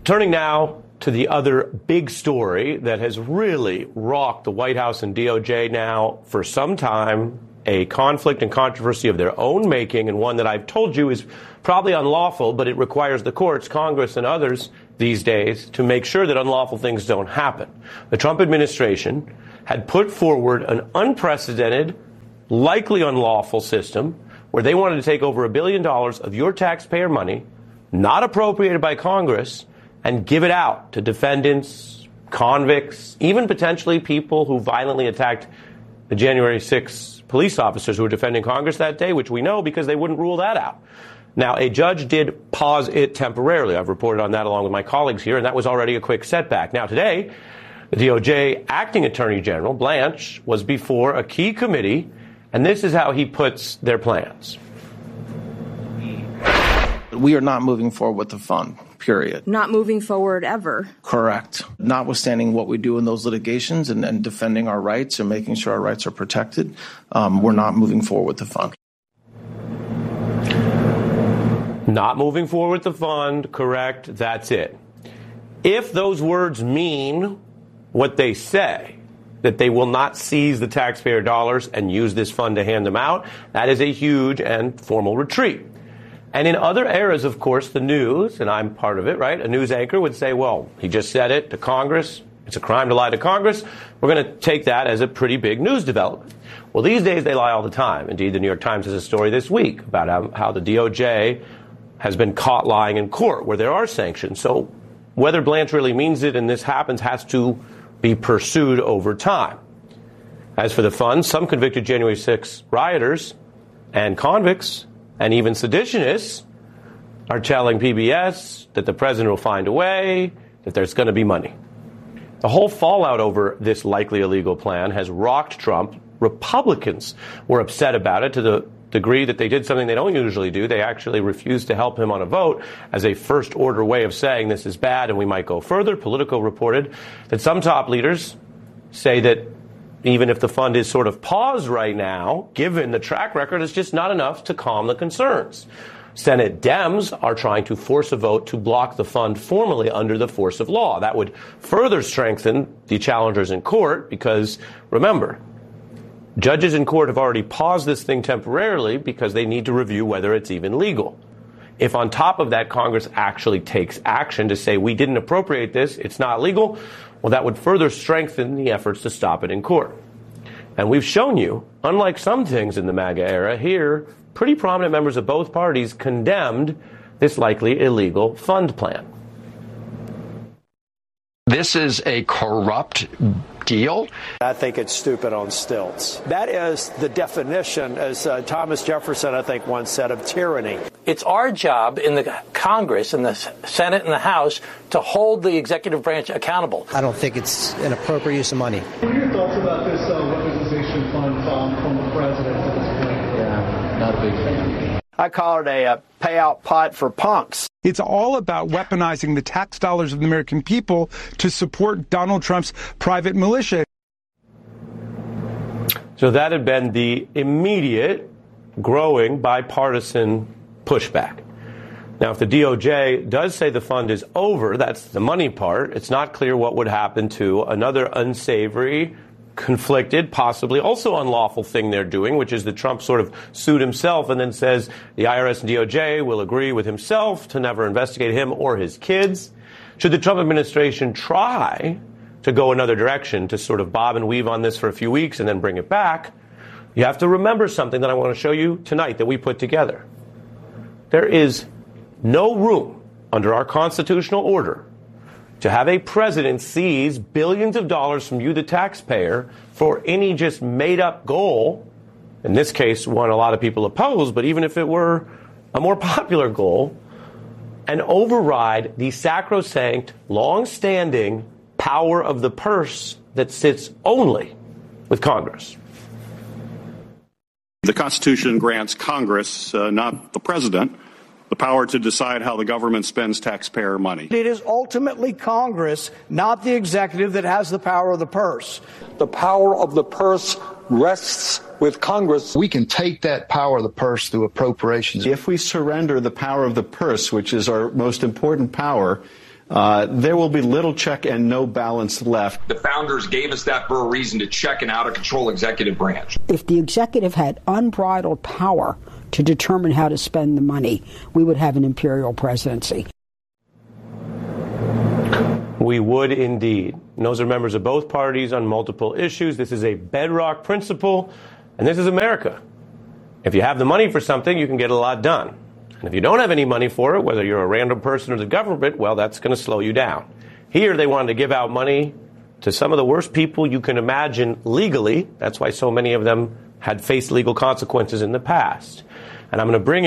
Turning now to the other big story that has really rocked the White House and DOJ now for some time, a conflict and controversy of their own making, and one that I've told you is probably unlawful, but it requires the courts, Congress, and others these days to make sure that unlawful things don't happen. The Trump administration had put forward an unprecedented, likely unlawful system where they wanted to take over $1 billion of your taxpayer money, not appropriated by Congress, and give it out to defendants, convicts, even potentially people who violently attacked the January 6th police officers who were defending Congress that day, which we know because they wouldn't rule that out. Now, a judge did pause it temporarily. I've reported on that along with my colleagues here, and that was already a quick setback. Now, today, the DOJ acting Attorney General, Blanche, was before a key committee, and this is how he puts their plans. We are not moving forward with the fund, period. Not moving forward ever. Correct. Notwithstanding what we do in those litigations and defending our rights and making sure our rights are protected, we're not moving forward with the fund. Not moving forward with the fund, correct, that's it. If those words mean what they say, that they will not seize the taxpayer dollars and use this fund to hand them out, that is a huge and formal retreat. And in other eras, of course, the news, and I'm part of it, right, a news anchor would say, well, he just said it to Congress. It's a crime to lie to Congress. We're going to take that as a pretty big news development. Well, these days they lie all the time. Indeed, the New York Times has a story this week about how the DOJ has been caught lying in court where there are sanctions. So whether Blanche really means it and this happens has to be pursued over time. As for the funds, some convicted January 6 rioters and convicts and even seditionists are telling PBS that the president will find a way, that there's going to be money. The whole fallout over this likely illegal plan has rocked Trump. Republicans were upset about it to the degree that they did something they don't usually do. They actually refused to help him on a vote as a first-order way of saying this is bad and we might go further. Politico reported that some top leaders say that even if the fund is sort of paused right now, given the track record, it's just not enough to calm the concerns. Senate Dems are trying to force a vote to block the fund formally under the force of law. That would further strengthen the challengers in court because, remember, judges in court have already paused this thing temporarily because they need to review whether it's even legal. If on top of that Congress actually takes action to say we didn't appropriate this, it's not legal, well, that would further strengthen the efforts to stop it in court. And we've shown you, unlike some things in the MAGA era, here, pretty prominent members of both parties condemned this likely illegal fund plan. This is a corrupt deal. I think it's stupid on stilts. That is the definition, as Thomas Jefferson, I think, once said, of tyranny. It's our job in the Congress, in the Senate and the House, to hold the executive branch accountable. I don't think it's an appropriate use of money. What are your thoughts about this weaponization fund from the president at this point? Yeah, not a big fan. I call it a payout pot for punks. It's all about weaponizing the tax dollars of the American people to support Donald Trump's private militia. So that had been the immediate, growing bipartisan pushback. Now, if the DOJ does say the fund is over, that's the money part, it's not clear what would happen to another unsavory, conflicted, possibly also unlawful thing they're doing, which is that Trump sort of sued himself and then says the IRS and DOJ will agree with himself to never investigate him or his kids. Should the Trump administration try to go another direction, to sort of bob and weave on this for a few weeks and then bring it back, you have to remember something that I want to show you tonight that we put together. There is no room under our constitutional order to have a president seize billions of dollars from you, the taxpayer, for any just made-up goal, in this case, one a lot of people oppose, but even if it were a more popular goal, and override the sacrosanct, long-standing power of the purse that sits only with Congress. The Constitution grants Congress, not the president, the power to decide how the government spends taxpayer money. It is ultimately Congress, not the executive, that has the power of the purse. The power of the purse rests with Congress. We can take that power of the purse through appropriations. If we surrender the power of the purse, which is our most important power, there will be little check and no balance left. The founders gave us that for a reason, to check an out-of-control executive branch. If the executive had unbridled power to determine how to spend the money, we would have an imperial presidency. We would indeed. And those are members of both parties on multiple issues. This is a bedrock principle, and this is America. If you have the money for something, you can get a lot done. And if you don't have any money for it, whether you're a random person or the government, well, that's going to slow you down. Here, they wanted to give out money to some of the worst people you can imagine legally. That's why so many of them had faced legal consequences in the past. And I'm going to bring